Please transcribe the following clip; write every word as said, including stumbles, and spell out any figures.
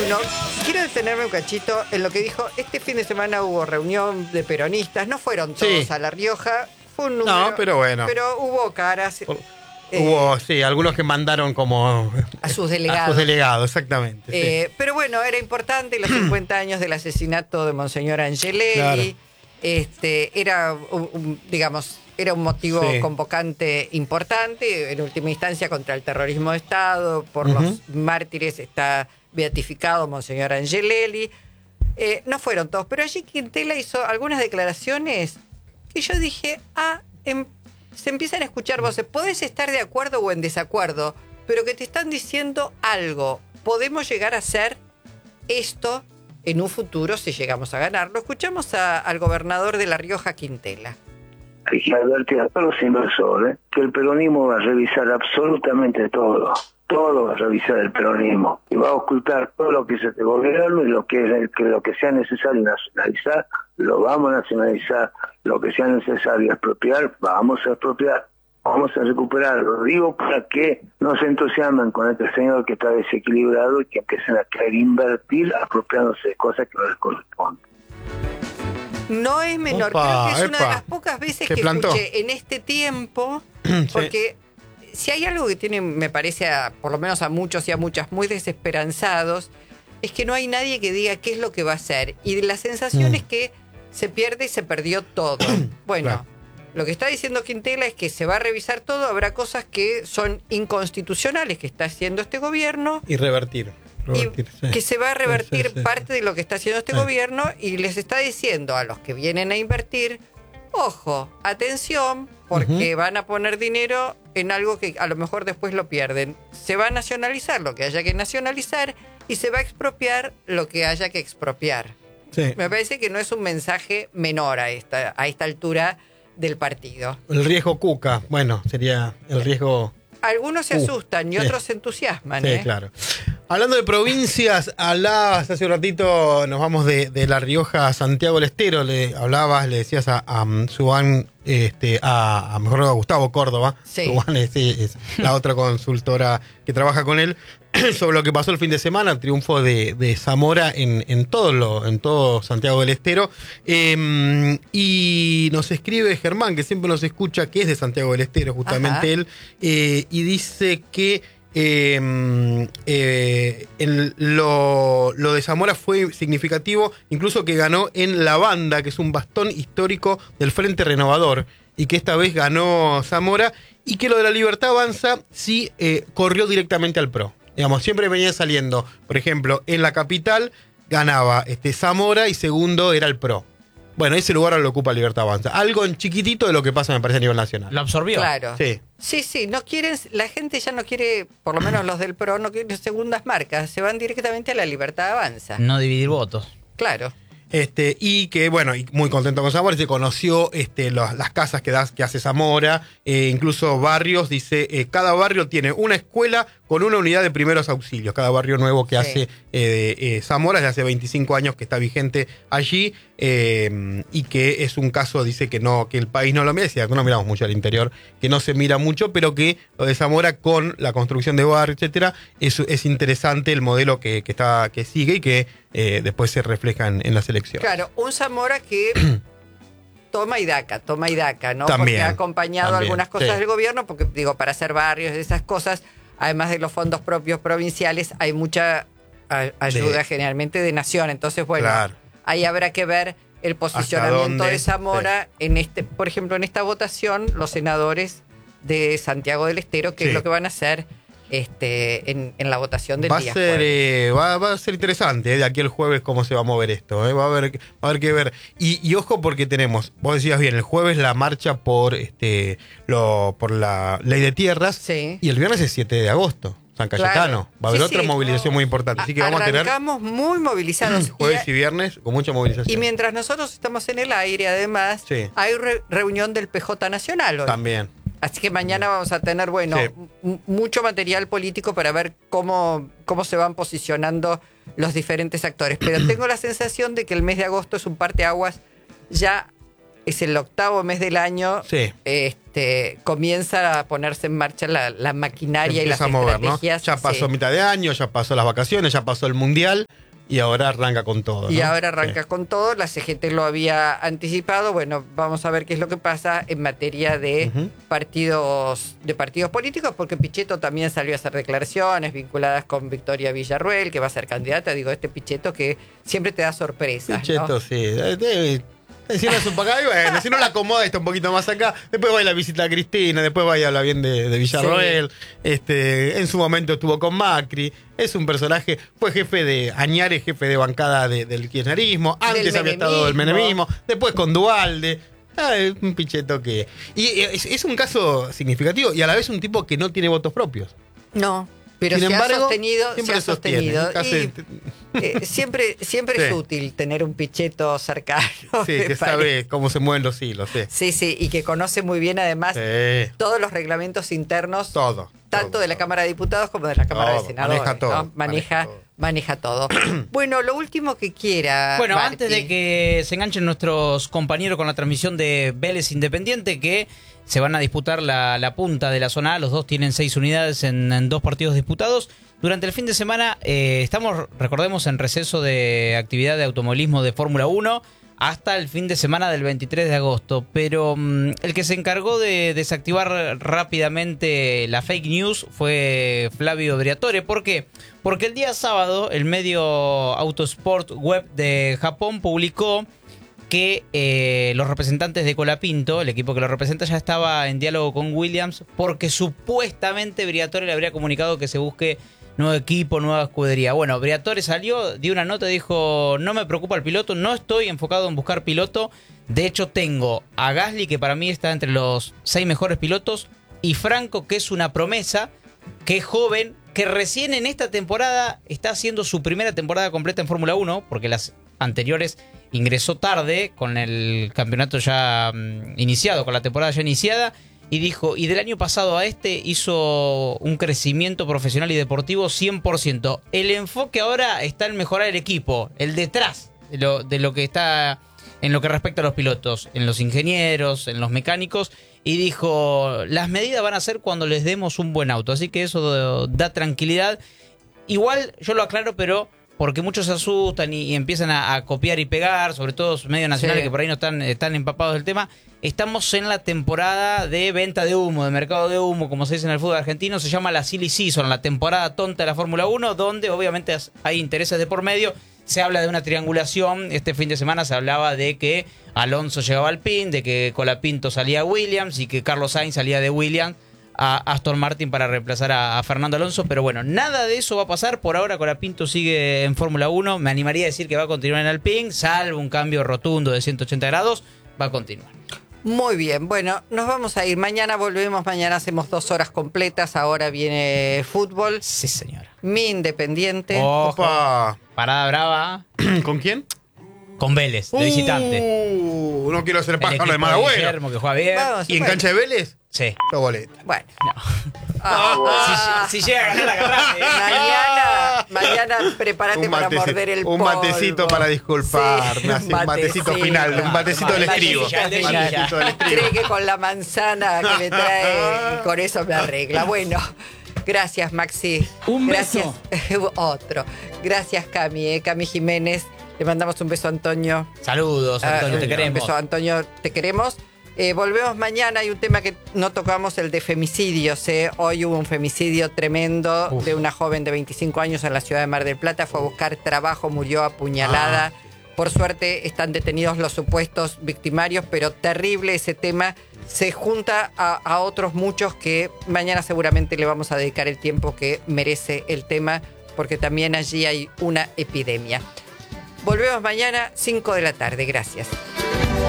uno. Quiero detenerme un cachito en lo que dijo. Este fin de semana hubo reunión de peronistas. No fueron todos sí. a La Rioja. Fue un número. No, pero bueno. Pero hubo caras. Por, eh, hubo, sí, algunos que mandaron como... A sus delegados. A sus delegados, exactamente. Eh, sí. Pero bueno, era importante los cincuenta años del asesinato de Monseñor Angelelli. Claro. Este, era, un, un, digamos... Era un motivo sí. convocante importante, en última instancia contra el terrorismo de Estado, por uh-huh. los mártires está beatificado Monseñor Angelelli. Eh, no fueron todos, pero allí Quintela hizo algunas declaraciones que yo dije, ah, em, se empiezan a escuchar voces, podés estar de acuerdo o en desacuerdo, pero que te están diciendo algo, podemos llegar a hacer esto en un futuro si llegamos a ganarlo. Escuchamos a, al gobernador de La Rioja, Quintela. Hay que advertir a todos los inversores que el peronismo va a revisar absolutamente todo. Todo va a revisar el peronismo. Y va a ocultar todo lo que es este gobierno y lo que, es, que lo que sea necesario nacionalizar, lo vamos a nacionalizar. Lo que sea necesario expropiar, vamos a expropiar. Vamos a recuperar. Lo digo para que no se entusiasmen con este señor que está desequilibrado y que empiecen a querer invertir apropiándose de cosas que no les corresponden. No es menor, Opa, creo que es epa. una de las pocas veces que plantó? escuché en este tiempo, porque sí. si hay algo que tiene, me parece, a, por lo menos a muchos y a muchas, muy desesperanzados, es que no hay nadie que diga qué es lo que va a hacer. Y la sensación mm. es que se pierde y se perdió todo. Bueno, claro. Lo que está diciendo Quintela es que se va a revisar todo, habrá cosas que son inconstitucionales que está haciendo este gobierno. Y revertir. Revertir, y sí. que se va a revertir sí, sí, sí, parte sí. de lo que está haciendo este sí. gobierno y les está diciendo a los que vienen a invertir, ojo, atención, porque uh-huh. van a poner dinero en algo que a lo mejor después lo pierden. Se va a nacionalizar lo que haya que nacionalizar y se va a expropiar lo que haya que expropiar. Sí. Me parece que no es un mensaje menor a esta, a esta altura del partido. El riesgo Cuca, bueno, sería el riesgo... Algunos se uh, asustan y sí. otros se entusiasman. Sí, ¿eh? claro. Hablando de provincias, hablabas hace un ratito, nos vamos de, de La Rioja a Santiago del Estero, le hablabas, le decías a, a Suban, este, a, a mejor a Gustavo Córdoba, sí. Suban es, es la otra consultora que trabaja con él, sobre lo que pasó el fin de semana, el triunfo de, de Zamora en, en, todo lo, en todo Santiago del Estero. Eh, y nos escribe Germán, que siempre nos escucha, que es de Santiago del Estero, justamente Ajá. él, eh, y dice que eh, eh, el, lo, lo de Zamora fue significativo, incluso que ganó en La Banda, que es un bastón histórico del Frente Renovador, y que esta vez ganó Zamora, y que lo de La Libertad Avanza sí eh, corrió directamente al P R O. Digamos, siempre venía saliendo, por ejemplo, en la capital ganaba este, Zamora y segundo era el P R O. Bueno, ese lugar ahora lo ocupa Libertad Avanza. Algo en chiquitito de lo que pasa, me parece, a nivel nacional. ¿Lo absorbió? Claro. Sí. Sí, sí, no quieren, la gente ya no quiere, por lo menos los del P R O, no quieren segundas marcas, se van directamente a la Libertad Avanza. No dividir votos. Claro. Este, y que, bueno, y muy contento con Zamora, se conoció este, los, las casas que, das, que hace Zamora, eh, incluso barrios, dice, eh, cada barrio tiene una escuela con una unidad de primeros auxilios, cada barrio nuevo que sí. hace eh, eh, Zamora, desde hace veinticinco años que está vigente allí, eh, y que es un caso, dice que no, que el país no lo mira, decía, no miramos mucho al interior, que no se mira mucho, pero que lo de Zamora con la construcción de barrios, etcétera, es, es interesante el modelo que, que, está, que sigue y que eh, después se refleja en, en las elecciones. Claro, un Zamora que toma y daca, toma y daca, ¿no? También, porque ha acompañado también, algunas cosas sí. del gobierno, porque digo, para hacer barrios, esas cosas, además de los fondos propios provinciales, hay mucha a, ayuda de, generalmente de nación. Entonces, bueno, claro. ahí habrá que ver el posicionamiento de Zamora sí. en este, por ejemplo, en esta votación, los senadores de Santiago del Estero, que sí. es lo que van a hacer este en, en la votación del va día a ser, jueves. Eh, va, va a ser interesante eh, de aquí el jueves cómo se va a mover esto. Eh, va, a haber, va a haber que ver. Y, y ojo porque tenemos, vos decías bien, el jueves la marcha por este lo por la ley de tierras sí. y el viernes es siete de agosto. San Cayetano. Claro. Va a haber sí, otra sí. movilización muy importante. Así que vamos a tener. Arrancamos muy movilizados. Jueves y viernes con mucha movilización. Y mientras nosotros estamos en el aire, además, sí. hay re- reunión del P J Nacional hoy. También. Así que mañana vamos a tener, bueno, sí. m- mucho material político para ver cómo, cómo se van posicionando los diferentes actores. Pero tengo la sensación de que el mes de agosto es un parteaguas ya es el octavo mes del año, sí. este, comienza a ponerse en marcha la, la maquinaria y las a mover, estrategias. ¿no? Ya pasó sí. mitad de año, ya pasó las vacaciones, ya pasó el Mundial y ahora arranca con todo, ¿no? Y ahora arranca sí. con todo, la C G T lo había anticipado, bueno, vamos a ver qué es lo que pasa en materia de uh-huh. partidos de partidos políticos, porque Pichetto también salió a hacer declaraciones vinculadas con Victoria Villarruel, que va a ser candidata, digo, este Pichetto que siempre te da sorpresas, Pichetto, ¿no? sí, debe... Si no es un poco acá, y bueno, si no la acomoda está un poquito más acá, después va a la visita a Cristina, después va y habla bien de, de Villarroel, sí. este, en su momento estuvo con Macri, es un personaje, fue jefe de Añares, jefe de bancada de, del kirchnerismo, antes del había estado del menemismo, después con Duhalde, ah, es un Pichetto que... Y es, es un caso significativo y a la vez un tipo que no tiene votos propios. No. Pero Sin se embargo, ha sostenido, se ha sostenido. Sostiene, y, eh, siempre siempre sí. es útil tener un Pichetto cercano. Sí, que sabe cómo se mueven los hilos. Sí, sí, sí, y que conoce muy bien además sí. todos los reglamentos internos. Todo. Tanto todo, de la todo. Cámara de Diputados como de la Cámara todo, de Senadores. Maneja todo. ¿no? Maneja, maneja todo. Maneja todo. Bueno, lo último que quiera. Bueno, Martín. Antes de que se enganchen nuestros compañeros con la transmisión de Vélez Independiente, que se van a disputar la, la punta de la zona A, los dos tienen seis unidades en, en dos partidos disputados. Durante el fin de semana eh, estamos, recordemos, en receso de actividad de automovilismo de Fórmula uno hasta el fin de semana del veintitrés de agosto. Pero mmm, el que se encargó de desactivar rápidamente la fake news fue Flavio Briatore. ¿Por qué? Porque el día sábado el medio Autosport Web de Japón publicó que eh, los representantes de Colapinto, el equipo que lo representa, ya estaba en diálogo con Williams porque supuestamente Briatore le habría comunicado que se busque nuevo equipo, nueva escudería. Bueno, Briatore salió, dio una nota y dijo: no me preocupa el piloto, no estoy enfocado en buscar piloto. De hecho, tengo a Gasly, que para mí está entre los seis mejores pilotos, y Franco, que es una promesa, que es joven, que recién en esta temporada está haciendo su primera temporada completa en Fórmula uno, porque las anteriores ingresó tarde, con el campeonato ya um, iniciado, con la temporada ya iniciada. Y dijo, y del año pasado a este hizo un crecimiento profesional y deportivo cien por ciento. El enfoque ahora está en mejorar el equipo, el detrás de lo, de lo que está en lo que respecta a los pilotos, en los ingenieros, en los mecánicos. Y dijo, las medidas van a ser cuando les demos un buen auto. Así que eso da tranquilidad. Igual, yo lo aclaro, pero porque muchos se asustan y, y empiezan a, a copiar y pegar, sobre todo los medios nacionales, sí, que por ahí no están, están empapados del tema. Estamos en la temporada de venta de humo, de mercado de humo, como se dice en el fútbol argentino. Se llama la Silly Season, la temporada tonta de la Fórmula uno, donde obviamente hay intereses de por medio. Se habla de una triangulación. Este fin de semana se hablaba de que Alonso llegaba al Alpine, de que Colapinto salía a Williams y que Carlos Sainz salía de Williams a Aston Martin para reemplazar a, a Fernando Alonso. Pero bueno, nada de eso va a pasar. Por ahora Colapinto sigue en Fórmula uno. Me animaría a decir que va a continuar en Alpine, salvo un cambio rotundo de ciento ochenta grados. Va a continuar. Muy bien, bueno, nos vamos a ir. Mañana volvemos, mañana hacemos dos horas completas. Ahora viene fútbol. Sí, señora. Mi Independiente. Ojo. Opa. Parada brava. ¿Con quién? Con Vélez, de visitante. Uh, no quiero ser pájaro de Guillermo, Malagüero. que juega bien. Vamos, ¿Y en bueno. cancha de Vélez? Sí. Yo boleta. Bueno. No. Ah, si, si llega a ganar la agarrate. Mañana, mañana prepárate Un para matecito, morder el un polvo. matecito para disculparme, Sí, así, un matecito final, un matecito del estribo. Matecilla, Un matecito del estribo. Cree que con la manzana que me trae, con eso me arregla. Bueno, gracias, Maxi. Un gracias. beso. Otro. Gracias, Cami, eh, Cami Jiménez. Le mandamos un beso a Antonio. Saludos, Antonio, Ah, te queremos. Un beso a Antonio, te queremos. Eh, volvemos mañana. Hay un tema que no tocamos, el de femicidios. ¿eh? Hoy hubo un femicidio tremendo Uf. de una joven de veinticinco años en la ciudad de Mar del Plata. Fue a buscar trabajo, murió apuñalada. Ah. Por suerte están detenidos los supuestos victimarios, pero terrible ese tema. Se junta a, a otros muchos que mañana seguramente le vamos a dedicar el tiempo que merece el tema, porque también allí hay una epidemia. Volvemos mañana, cinco de la tarde. Gracias.